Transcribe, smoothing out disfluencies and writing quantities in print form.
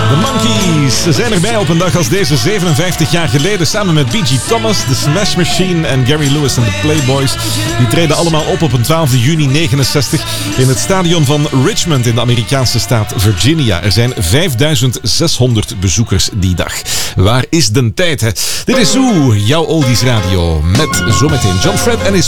De Monkees. Ze zijn erbij op een dag als deze 57 jaar geleden. Samen met B.G. Thomas, The Smash Machine en Gary Lewis en de Playboys. Die treden allemaal op een 12 juni 69 in het stadion van Richmond in de Amerikaanse staat Virginia. Er zijn 5600 bezoekers die dag. Waar is de tijd, hè? Dit is Zoo, jouw oldies radio. Met zometeen John Fred en his